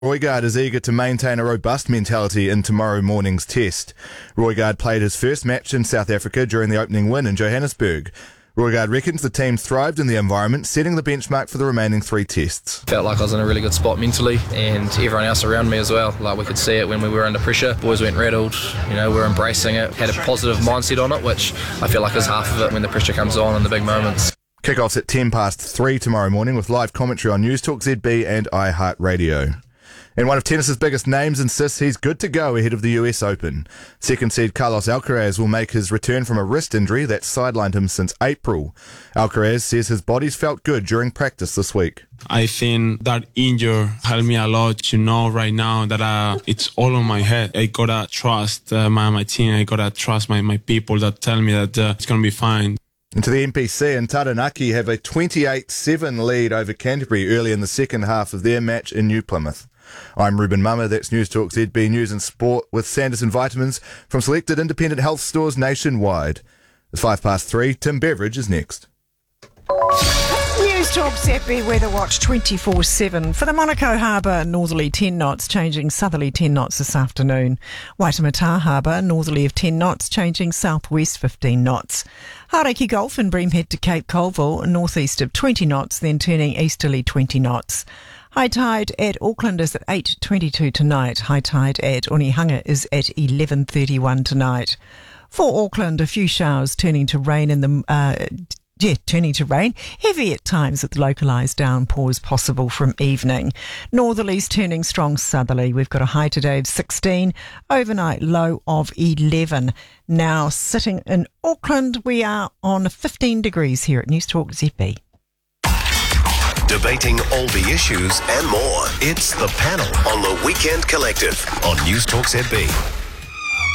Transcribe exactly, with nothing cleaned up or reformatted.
Roigard is eager to maintain a robust mentality in tomorrow morning's test. Roigard played his first match in South Africa during the opening win in Johannesburg. Roigard reckons the team thrived in the environment, setting the benchmark for the remaining three tests. Felt like I was in a really good spot mentally, and everyone else around me as well. Like, we could see it when we were under pressure. Boys went rattled, you know, we were embracing it, had a positive mindset on it, which I feel like is half of it when the pressure comes on in the big moments. Kick-off's at ten past three tomorrow morning with live commentary on News Talk Z B and iHeartRadio. And one of tennis's biggest names insists he's good to go ahead of the U S Open. Second seed Carlos Alcaraz will make his return from a wrist injury that sidelined him since April. Alcaraz says his body's felt good during practice this week. I think that injury helped me a lot to know right now that uh, it's all on my head. I gotta trust uh, my, my team, I gotta trust my, my people that tell me that uh, it's gonna be fine. Into the N P C and Taranaki have a twenty-eight seven lead over Canterbury early in the second half of their match in New Plymouth. I'm Ruben Mummer, that's News Talk Z B News and Sport with Sanderson Vitamins from selected independent health stores nationwide. It's five past three, Tim Beveridge is next. News Talk Z B Weather Watch twenty-four seven. For the Monaco Harbour, northerly ten knots, changing southerly ten knots this afternoon. Waitemata Harbour, northerly of ten knots, changing southwest fifteen knots. Hauraki Gulf and Breamhead to Cape Colville, northeast of twenty knots, then turning easterly twenty knots. High tide at Auckland is at eight twenty-two tonight. High tide at Onehunga is at eleven thirty-one tonight. For Auckland, a few showers turning to rain in the uh, yeah, turning to rain. Heavy at times with localised downpours possible from evening. Northerlies turning strong southerly. We've got a high today of sixteen, overnight low of eleven. Now sitting in Auckland, we are on fifteen degrees here at News Talk Z B. Debating all the issues and more. It's The Panel on the Weekend Collective on News Talk Z B.